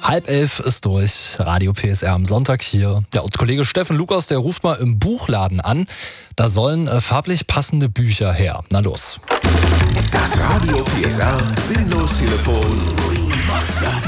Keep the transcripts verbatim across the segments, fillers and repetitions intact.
Halb elf ist durch, Radio P S R am Sonntag hier. Ja, und Kollege Steffen Lukas, der ruft mal im Buchladen an. Da sollen äh, farblich passende Bücher her. Na los. Das Radio P S R Sinnlos-Telefon Remastered.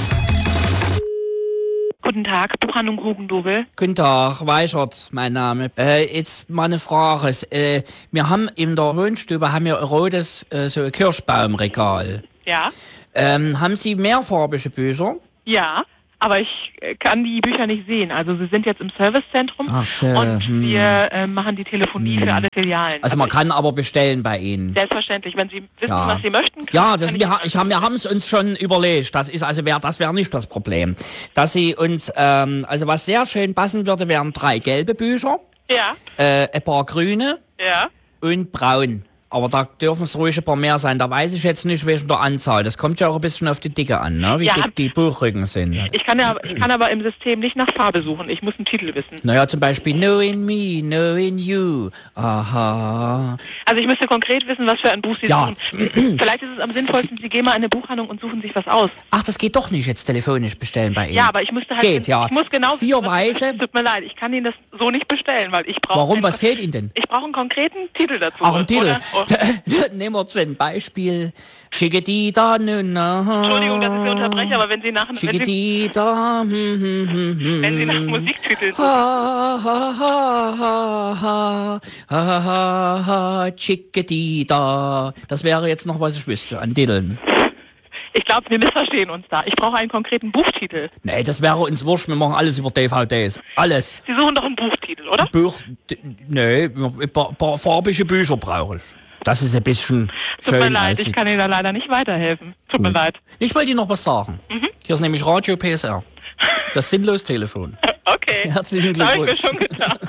Guten Tag, Buchhandlung Hugendubel. Guten Tag, Weichert, mein Name. Äh, jetzt mal eine Frage. Äh, wir haben in der Wohnstube haben wir ein rotes äh, so ein Kirschbaumregal. Ja? Ähm, haben Sie mehrfarbige Bücher? Ja, aber ich äh, kann die Bücher nicht sehen. Also sie sind jetzt im Servicezentrum Ach so, und hm. wir äh, machen die Telefonie hm. für alle Filialen. Also man kann aber bestellen bei Ihnen. Selbstverständlich, wenn Sie wissen, Ja. was Sie möchten. Kann, Ja, das, kann wir, ich ha- ich hab, wir haben es uns schon überlegt. Das ist also wär, das wäre nicht das Problem. Dass Sie uns, ähm, also was sehr schön passen würde, wären drei gelbe Bücher, Ja, äh, ein paar grüne ja. und braun. Aber da dürfen es ruhig ein paar mehr sein. Da weiß ich jetzt nicht wegen der Anzahl. Das kommt ja auch ein bisschen auf die Dicke an, ne? Wie Ja, dick die Buchrücken sind. Ich kann, ja, ich kann aber im System nicht nach Farbe suchen. Ich muss einen Titel wissen. Naja, zum Beispiel Knowing Me, Knowing You. Aha. Also ich müsste konkret wissen, was für ein Buch Sie Ja. suchen. Vielleicht ist es am sinnvollsten, Sie gehen mal in eine Buchhandlung und suchen sich was aus. Ach, das geht doch nicht jetzt telefonisch bestellen bei Ihnen. Ja, aber ich müsste halt... Geht, ja. Ich muss genau Vier wissen, was- Weiße. Tut mir leid, ich kann Ihnen das so nicht bestellen, weil ich brauche... Warum? einen- Was fehlt Ihnen denn? Ich brauche einen konkreten Titel dazu. Ach, ein Titel. Oder? Oh. Nehmen wir zum Beispiel Chiquitita, nuna. Entschuldigung, dass ich Sie unterbreche, aber wenn Sie nach, wenn Sie, Chiquitita, hm, hm, hm, hm. wenn Sie nach Musiktiteln suchen, Ha, ha, ha, ha, ha, ha, ha, ha, Chiquitita. Das wäre jetzt noch, was ich wüsste, an Titeln. ich glaube, wir missverstehen uns da. Ich brauche einen konkreten Buchtitel. Nee, das wäre uns wurscht, wir machen alles über D V Ds. Alles. Sie suchen doch einen Buchtitel, oder? Buch, d- nee, ein paar, paar farbige Bücher brauche ich. Das ist ein bisschen Tut mir schön. leid, weißt du. ich kann Ihnen da leider nicht weiterhelfen. Tut mir leid. Ich wollte Ihnen noch was sagen. Mhm. Hier ist nämlich Radio P S R. Das Sinnlos-Telefon. Okay. Herzlichen Das habe ich mir Glückwunsch. schon gedacht.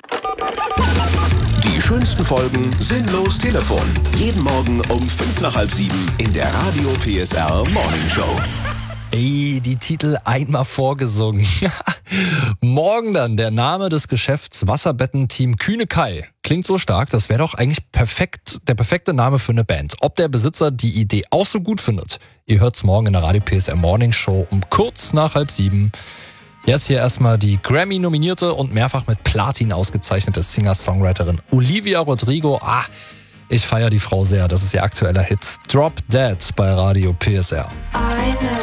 Die schönsten Folgen Sinnlos-Telefon. Jeden Morgen um fünf nach halb sieben in der Radio P S R Morning Show. Ey, die Titel einmal vorgesungen. Morgen dann der Name des Geschäfts Wasserbettenteam Kühne Kai. Klingt so stark, das wäre doch eigentlich perfekt, der perfekte Name für eine Band. Ob der Besitzer die Idee auch so gut findet, ihr hört's morgen in der Radio P S R Morning Show um kurz nach halb sieben. Jetzt hier erstmal die Grammy-nominierte und mehrfach mit Platin ausgezeichnete Singer-Songwriterin Olivia Rodrigo. Ah, ich feiere die Frau sehr, das ist ihr aktueller Hit Drop Dead bei Radio P S R. I know